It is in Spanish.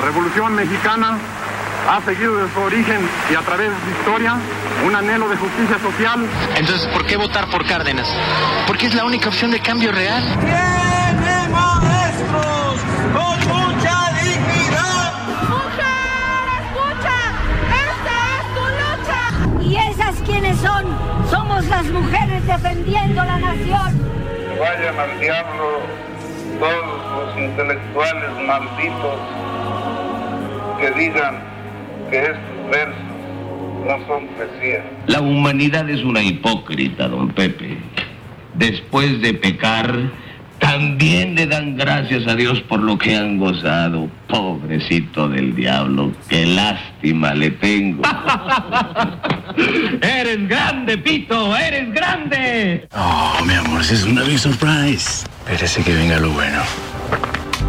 Revolución Mexicana ha seguido desde su origen y a través de su historia un anhelo de justicia social. Entonces, ¿por qué votar por Cárdenas? Porque es la única opción de cambio real. ¡Tiene maestros con mucha dignidad! ¡Mujer, escucha! ¡Esta es tu lucha! ¿Y esas quiénes son? Somos las mujeres defendiendo la nación. Que vayan al diablo todos los intelectuales malditos que digan que estos versos no son poesía. La humanidad es una hipócrita, don Pepe. Después de pecar, también le dan gracias a Dios por lo que han gozado. Pobrecito del diablo, qué lástima le tengo. ¡Eres grande, Pito! ¡Eres grande! Oh, mi amor, es una big surprise. Espérese que venga lo bueno.